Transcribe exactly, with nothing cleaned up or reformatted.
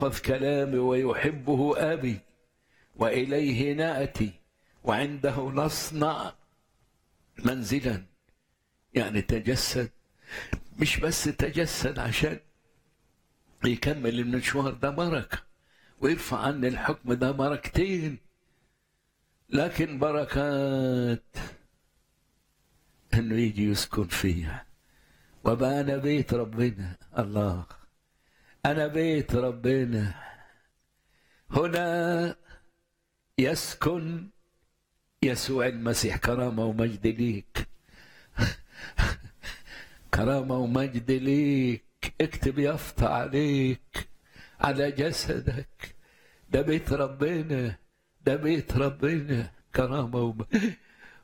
خذ كلامي ويحبه أبي وإليه نأتي وعنده نصنع منزلا. يعني تجسد، مش بس تجسد عشان يكمل المشوار ده بركة ويرفع عني الحكم ده بركتين، لكن بركات انه يجي يسكن فيها وبقى انا بيت ربنا. الله، انا بيت ربنا. هنا يسكن يسوع المسيح. كرامة ومجد ليك، كرامة ومجد ليك. اكتب يافطة عليك على جسدك، ده بيت ربنا، ده بيت ربنا. كرامة ومجد